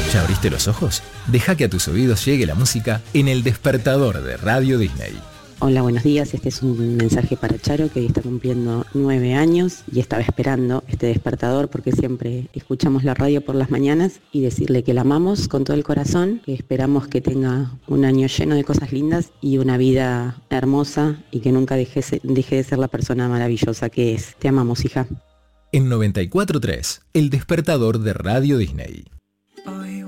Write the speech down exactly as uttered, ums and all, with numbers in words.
¿Ya abriste los ojos? Deja que a tus oídos llegue la música en El Despertador de Radio Disney. Hola, buenos días. Este es un mensaje para Charo, que hoy está cumpliendo nueve años y estaba esperando este despertador porque siempre escuchamos la radio por las mañanas, y decirle que la amamos con todo el corazón, que esperamos que tenga un año lleno de cosas lindas y una vida hermosa, y que nunca deje, deje de ser la persona maravillosa que es. Te amamos, hija. En noventa y cuatro punto tres, El Despertador de Radio Disney.